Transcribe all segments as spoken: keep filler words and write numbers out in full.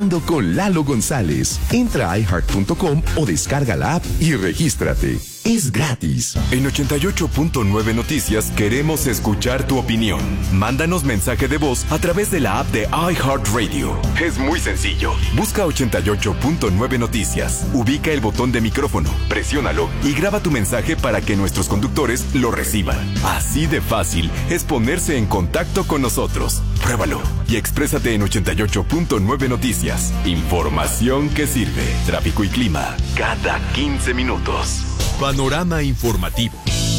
Platicando con Lalo González. Entra a i heart punto com o descarga la app y regístrate. Es gratis. En ochenta y ocho punto nueve Noticias queremos escuchar tu opinión. Mándanos mensaje de voz a través de la app de iHeartRadio. Es muy sencillo. Busca ochenta y ocho punto nueve Noticias. Ubica el botón de micrófono, presiónalo y graba tu mensaje para que nuestros conductores lo reciban. Así de fácil es ponerse en contacto con nosotros. Pruébalo y exprésate en ochenta y ocho punto nueve Noticias. Información que sirve. Tráfico y clima cada quince minutos. Panorama informativo.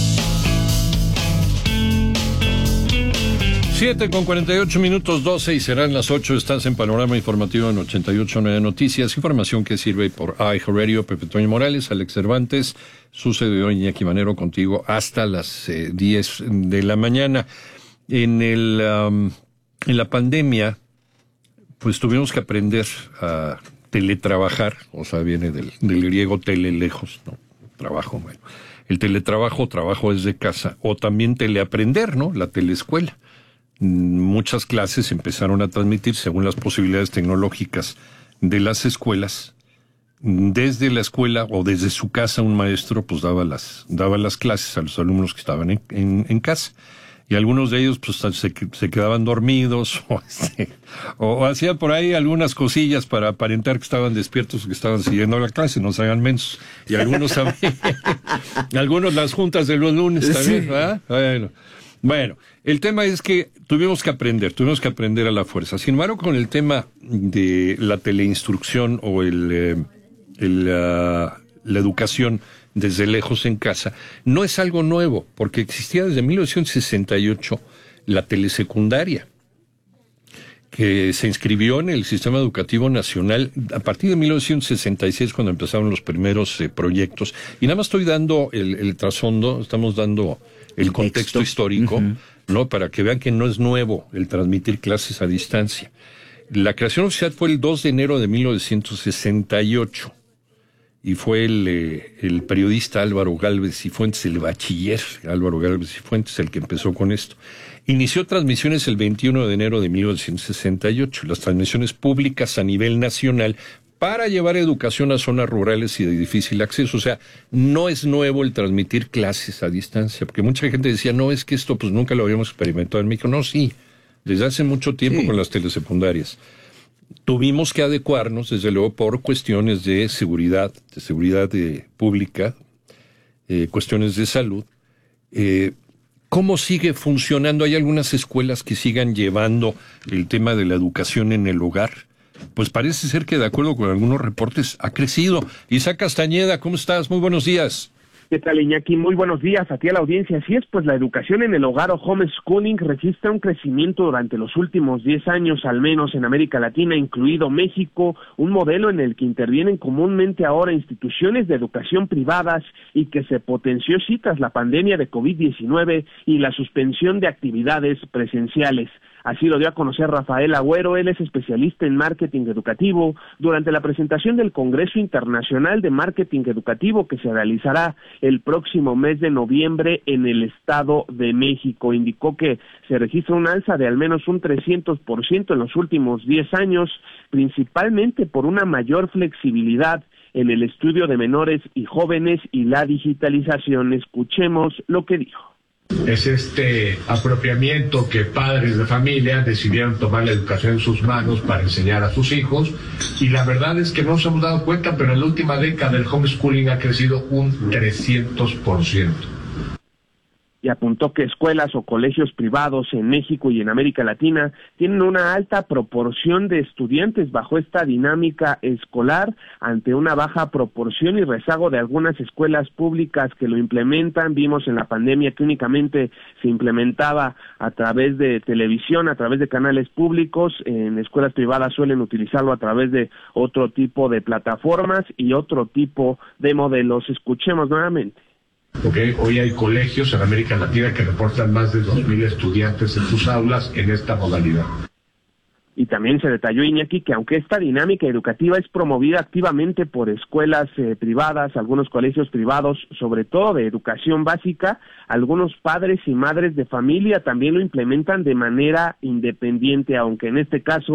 siete con cuarenta y ocho minutos, doce y serán las ocho. Estás en Panorama Informativo en ochenta y ocho punto nueve Noticias. Información que sirve por iHeartRadio. Pepe Toño Morales, Alex Cervantes, su servidor Iñaki Manero contigo hasta las eh, diez de la mañana. En el um, en la pandemia, pues tuvimos que aprender a teletrabajar, o sea, viene del, del griego tele, lejos, ¿no? Trabajo, bueno. El teletrabajo, trabajo desde casa, o también teleaprender, ¿no? La teleescuela. Muchas clases empezaron a transmitir según las posibilidades tecnológicas de las escuelas. Desde la escuela o desde su casa un maestro pues daba las daba las clases a los alumnos que estaban en, en, en casa. Y algunos de ellos pues se, se quedaban dormidos o, este, o, o hacían por ahí algunas cosillas para aparentar que estaban despiertos, que estaban siguiendo la clase, no se hagan mensos. Y algunos también, algunos las juntas de los lunes también, sí. ¿Verdad? Bueno, bueno, el tema es que tuvimos que aprender, tuvimos que aprender a la fuerza. Sin embargo, con el tema de la teleinstrucción o el, eh, el uh, la educación desde lejos en casa, no es algo nuevo, porque existía desde mil novecientos sesenta y ocho la telesecundaria, que se inscribió en el Sistema Educativo Nacional a partir de mil novecientos sesenta y seis, cuando empezaron los primeros eh, proyectos. Y nada más estoy dando el, el trasfondo, estamos dando el, el contexto texto. histórico, uh-huh. ¿no? Para que vean que no es nuevo el transmitir clases a distancia. La creación oficial fue el dos de enero de mil novecientos sesenta y ocho. Y fue el, eh, el periodista Álvaro Gálvez y Fuentes, el bachiller Álvaro Gálvez y Fuentes, el que empezó con esto. Inició transmisiones el veintiuno de enero de mil novecientos sesenta y ocho, las transmisiones públicas a nivel nacional para llevar educación a zonas rurales y de difícil acceso. O sea, no es nuevo el transmitir clases a distancia, porque mucha gente decía, no, es que esto pues nunca lo habíamos experimentado en México. No, sí, desde hace mucho tiempo sí. Con las telesecundarias. Tuvimos que adecuarnos, desde luego, por cuestiones de seguridad, de seguridad eh, pública, eh, cuestiones de salud. Eh, ¿Cómo sigue funcionando? ¿Hay algunas escuelas que sigan llevando el tema de la educación en el hogar? Pues parece ser que, de acuerdo con algunos reportes, ha crecido. Isaac Castañeda, ¿cómo estás? Muy buenos días. ¿Qué tal, Iñaki? Muy buenos días a ti, a la audiencia. Así es, pues la educación en el hogar o homeschooling registra un crecimiento durante los últimos diez años, al menos en América Latina, incluido México, un modelo en el que intervienen comúnmente ahora instituciones de educación privadas y que se potenció sí tras la pandemia de covid diecinueve y la suspensión de actividades presenciales. Así lo dio a conocer Rafael Agüero, él es especialista en marketing educativo, durante la presentación del Congreso Internacional de Marketing Educativo que se realizará el próximo mes de noviembre en el Estado de México. Indicó que se registra un alza de al menos un trescientos por ciento en los últimos diez años, principalmente por una mayor flexibilidad en el estudio de menores y jóvenes y la digitalización. Escuchemos lo que dijo. Es este apropiamiento que padres de familia decidieron tomar la educación en sus manos para enseñar a sus hijos, y la verdad es que no nos hemos dado cuenta, pero en la última década el homeschooling ha crecido un trescientos por ciento. Y apuntó que escuelas o colegios privados en México y en América Latina tienen una alta proporción de estudiantes bajo esta dinámica escolar, ante una baja proporción y rezago de algunas escuelas públicas que lo implementan. Vimos en la pandemia que únicamente se implementaba a través de televisión, a través de canales públicos. En escuelas privadas suelen utilizarlo a través de otro tipo de plataformas y otro tipo de modelos. Escuchemos nuevamente. Okay. Hoy hay colegios en América Latina que reportan más de dos mil estudiantes en sus aulas en esta modalidad. Y también se detalló, Iñaki, que aunque esta dinámica educativa es promovida activamente por escuelas eh, privadas, algunos colegios privados, sobre todo de educación básica, algunos padres y madres de familia también lo implementan de manera independiente, aunque en este caso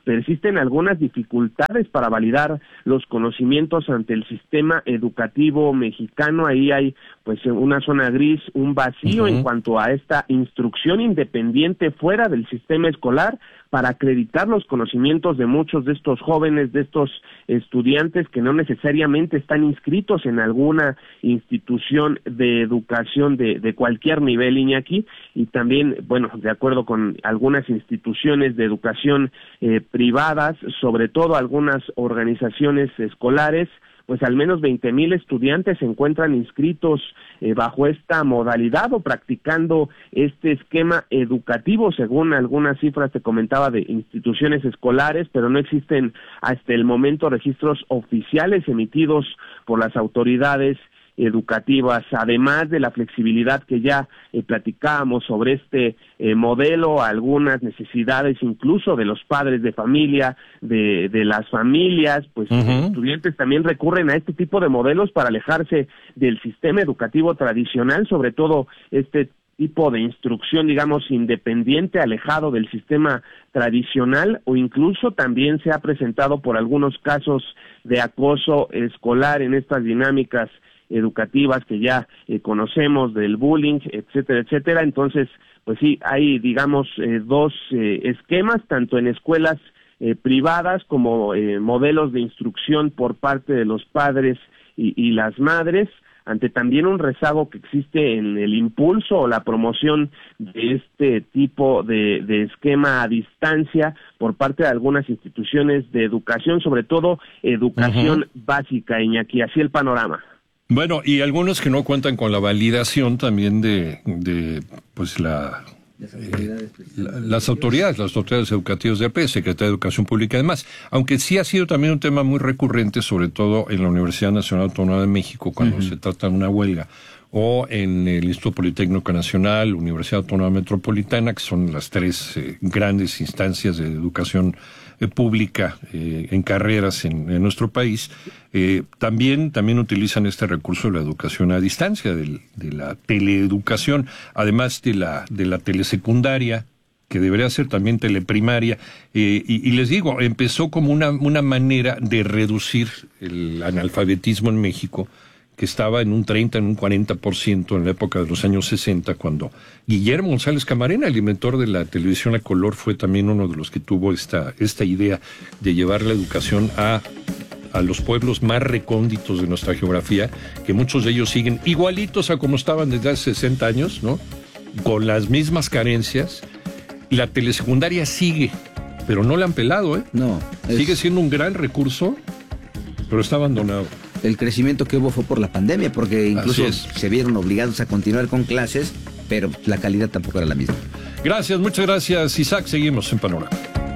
persisten algunas dificultades para validar los conocimientos ante el sistema educativo mexicano. Ahí hay pues una zona gris, un vacío uh-huh. en cuanto a esta instrucción independiente fuera del sistema escolar para acreditar los conocimientos de muchos de estos jóvenes, de estos estudiantes que no necesariamente están inscritos en alguna institución de educación de, de cualquier nivel, Iñaki, y también, bueno, de acuerdo con algunas instituciones de educación eh, privadas, sobre todo algunas organizaciones escolares, pues al menos veinte mil estudiantes se encuentran inscritos eh, bajo esta modalidad o practicando este esquema educativo, según algunas cifras te comentaba de instituciones escolares, pero no existen hasta el momento registros oficiales emitidos por las autoridades educativas, además de la flexibilidad que ya eh, platicábamos sobre este eh, modelo, algunas necesidades incluso de los padres de familia, de, de las familias, pues uh-huh. los estudiantes también recurren a este tipo de modelos para alejarse del sistema educativo tradicional, sobre todo este tipo de instrucción, digamos, independiente, alejado del sistema tradicional, o incluso también se ha presentado por algunos casos de acoso escolar en estas dinámicas educativas que ya eh, conocemos, del bullying, etcétera, etcétera. Entonces, pues sí, hay, digamos, eh, dos eh, esquemas, tanto en escuelas eh, privadas como eh, modelos de instrucción por parte de los padres y, y las madres, ante también un rezago que existe en el impulso o la promoción de este tipo de, de esquema a distancia por parte de algunas instituciones de educación, sobre todo educación uh-huh. básica, Iñaki. Así el panorama. Bueno, y algunos que no cuentan con la validación también de, de pues la, las autoridades, eh, la, las autoridades, las autoridades educativas de A P, Secretaría de Educación Pública y demás, aunque sí ha sido también un tema muy recurrente, sobre todo en la Universidad Nacional Autónoma de México, cuando uh-huh. se trata de una huelga, o en el Instituto Politécnico Nacional, Universidad Autónoma Metropolitana, que son las tres eh, grandes instancias de educación eh, pública eh, en carreras en, en nuestro país. Eh, también, también utilizan este recurso de la educación a distancia, de, de la teleeducación, además de la, de la telesecundaria, que debería ser también teleprimaria, eh, y, y les digo, empezó como una, una manera de reducir el analfabetismo en México, que estaba en un treinta, en un cuarenta por ciento en la época de los años sesenta, cuando Guillermo González Camarena, el inventor de la televisión a color, fue también uno de los que tuvo esta, esta idea de llevar la educación a, a los pueblos más recónditos de nuestra geografía, que muchos de ellos siguen igualitos a como estaban desde hace sesenta años, ¿no? Con las mismas carencias. La telesecundaria sigue, pero no la han pelado, ¿eh? No. Es... Sigue siendo un gran recurso, pero está abandonado. El crecimiento que hubo fue por la pandemia, porque incluso se vieron obligados a continuar con clases, pero la calidad tampoco era la misma. Gracias, muchas gracias, Isaac. Seguimos en Panorama.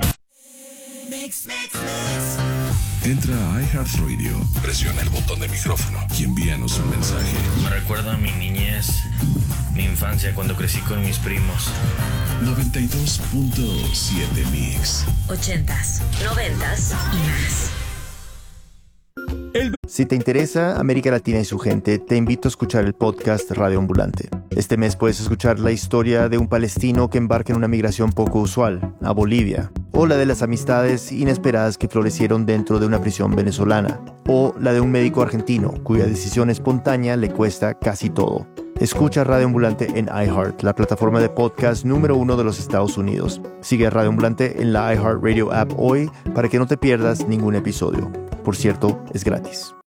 Entra a iHeartRadio, presiona el botón de micrófono y envíanos un mensaje. Me recuerda a mi niñez, mi infancia, cuando crecí con mis primos. noventa y dos punto siete Mix. Ochentas, noventas y más. Si te interesa América Latina y su gente, te invito a escuchar el podcast Radio Ambulante. Este mes puedes escuchar la historia de un palestino que embarca en una migración poco usual, a Bolivia, o la de las amistades inesperadas que florecieron dentro de una prisión venezolana, o la de un médico argentino cuya decisión espontánea le cuesta casi todo. Escucha Radio Ambulante en iHeart, la plataforma de podcast número uno de los Estados Unidos. Sigue a Radio Ambulante en la iHeartRadio app hoy para que no te pierdas ningún episodio. Por cierto, es gratis.